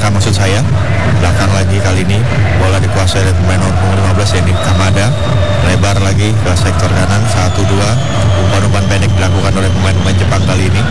Tanaka maksud saya. Belakang lagi kali ini bola dikuasai oleh pemain nomor punggung 15 yakni Kamada. Lebar lagi ke sektor kanan 1-2. Umpan-umpan pendek dilakukan oleh pemain-pemain Jepang kali ini.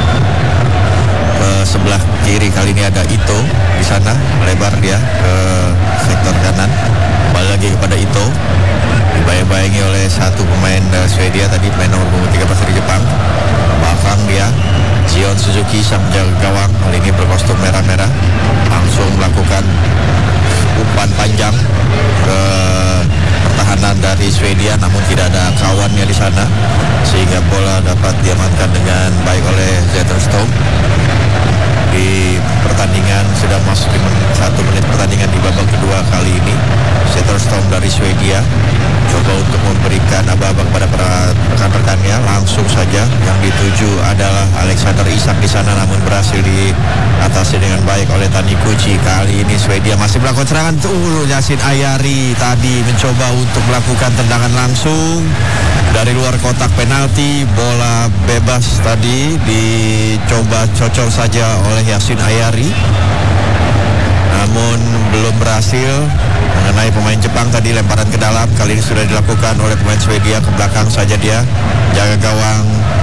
Ke sebelah kiri kali ini ada Ito di sana, melebar dia ke sektor kanan. Kembali lagi kepada Ito. Dibayang-bayangi oleh satu pemain Swedia tadi, pemain nomor punggung 13 dari Jepang. Belakang dia Zion Suzuki sang penjaga gawang, kali ini berkostum merah-merah, langsung melakukan umpan panjang ke pertahanan dari Swedia, namun tidak ada kawannya di sana sehingga bola dapat diamankan dengan baik oleh Zetterstrom. Di pertandingan sudah masuk di 1 menit pertandingan di babak kedua kali ini. Zetterstrom dari Swedia coba untuk memberikan aba-aba kepada rekan-rekannya, langsung saja yang dituju adalah Alexander Isak di sana, namun berhasil diatasi dengan baik oleh Taniguchi. Kali ini Swedia masih melakukan serangan. Yasin Ayari tadi mencoba untuk melakukan tendangan langsung dari luar kotak penalti. Bola bebas tadi dicoba cocok saja oleh Yasin Ayari, namun belum berhasil mengenai pemain Jepang tadi. Lemparan ke dalam kali ini sudah dilakukan oleh pemain Swedia. Ke belakang saja dia jaga gawang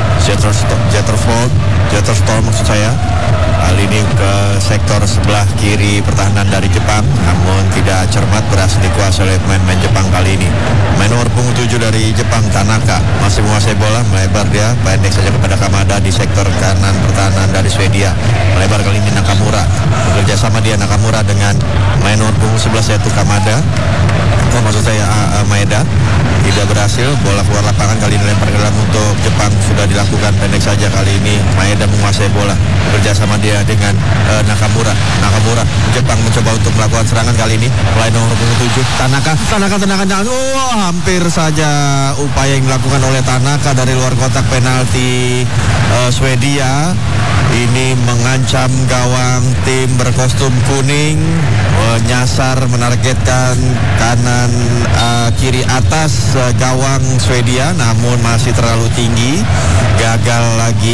Zetterstrom maksud saya. Kali ini ke sektor sebelah kiri pertahanan dari Jepang, namun tidak cermat, berhasil dikuasai oleh pemain-pemain Jepang kali ini. Pemain nomor punggung 7 dari Jepang, Tanaka, masih menguasai bola, melebar dia pendek saja kepada Kamada di sektor kanan pertahanan dari Swedia. Melebar kali ini Nakamura, bekerja sama dia Nakamura dengan pemain nomor punggung 11 yaitu Kamada. Maksud saya Maeda. Tidak berhasil, bola keluar lapangan, kali ini lempar ke dalam untuk Jepang sudah dilakukan pendek saja. Kali ini Maeda menguasai bola, bekerja sama dia dengan Nakamura. Jepang mencoba untuk melakukan serangan kali ini. Pemain nomor 7 Tanaka tendangan. Hampir saja upaya yang dilakukan oleh Tanaka dari luar kotak penalti Swedia. Ini mengancam gawang tim berkostum kuning, menyasar menargetkan kanan kiri atas gawang Swedia, namun masih terlalu tinggi. Gagal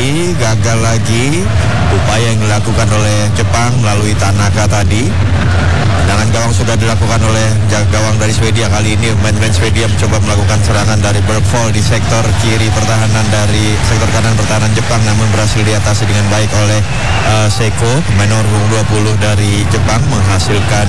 lagi upaya yang dilakukan oleh Jepang melalui Tanaka tadi. Tendangan gawang sudah dilakukan oleh gawang dari Swedia. Kali ini pemain Swedia mencoba melakukan serangan dari Bergvoll di sektor kiri pertahanan dari sektor kanan pertahanan Jepang, namun berhasil diatasi dengan baik oleh Seko, pemain nomor 20 dari Jepang, menghasilkan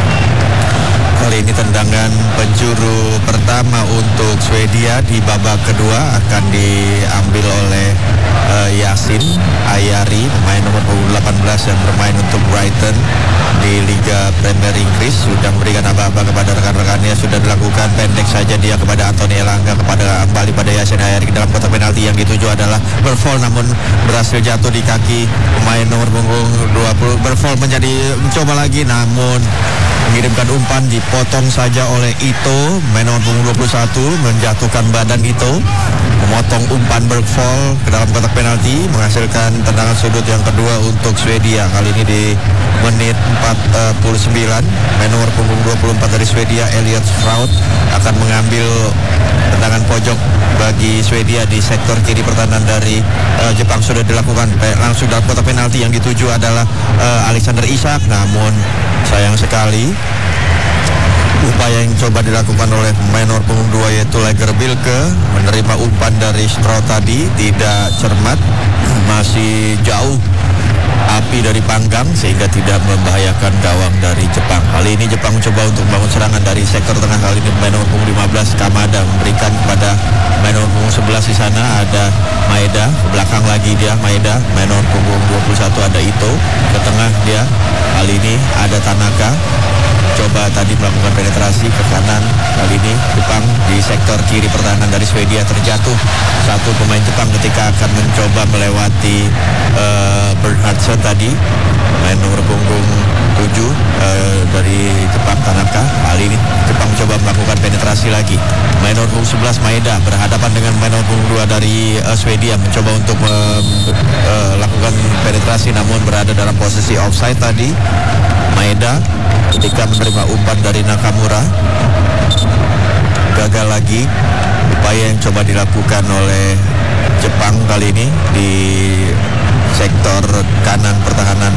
kali ini tendangan penjuru pertama untuk Swedia di babak kedua akan diambil oleh Yasin Ayari, pemain nomor 18 yang bermain untuk Brighton di Liga Premier Inggris. Sudah memberikan aba-aba kepada rekan-rekannya, sudah dilakukan pendek saja dia kepada Anthony Elanga, kembali pada Yasin Ayari ke dalam kotak penalti. Yang dituju adalah Bergvoll, namun berhasil jatuh di kaki pemain nomor punggung 20. Bergvoll mencoba lagi, namun mengirimkan umpan dipotong saja oleh Ito, pemain nomor punggung 21, menjatuhkan badan Ito, memotong umpan Bergvoll ke dalam kotak penalti, menghasilkan tendangan sudut yang kedua untuk Swedia. Kali ini di menit 49, pemain nomor punggung 24 dari Swedia, Elliot Stroud, akan mengambil tendangan pojok bagi Swedia di sektor kiri pertahanan dari Jepang. Sudah dilakukan langsung dalam kotak penalti. Yang dituju adalah Alexander Isak, namun sayang sekali upaya yang coba dilakukan oleh pemain nomor punggung 2 yaitu Lager Bilke menerima umpan dari Stroud tadi tidak cermat, masih jauh api dari panggang sehingga tidak membahayakan gawang dari Jepang. Kali ini Jepang mencoba untuk membangun serangan dari sektor tengah. Kali ini pemain nomor punggung 15 Kamada memberikan kepada pemain nomor punggung 11 di sana ada Maeda. Ke belakang lagi dia Maeda, pemain nomor punggung 21 ada Ito. Ke tengah dia kali ini ada Tanaka. Coba tadi melakukan penetrasi ke kanan. Kali ini Jepang di sektor kiri pertahanan dari Swedia terjatuh satu pemain Jepang ketika akan mencoba melewati Bernhardsen tadi, pemain nomor punggung 7 dari Jepang Tanaka. Kali ini Jepang mencoba melakukan penetrasi lagi. Pemain nomor punggung 11 Maeda berhadapan dengan pemain nomor punggung 2 dari Swedia, mencoba untuk melakukan penetrasi namun berada dalam posisi offside tadi. Maeda ketika menerima umpan dari Nakamura, gagal lagi upaya yang coba dilakukan oleh Jepang kali ini di sektor kanan pertahanan